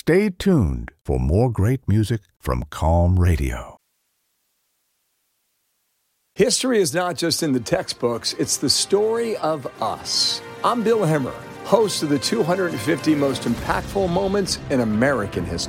Stay tuned for more great music from Calm Radio. History is not just in the textbooks, it's the story of us. I'm Bill Hemmer, host of the 250 most impactful moments in American history.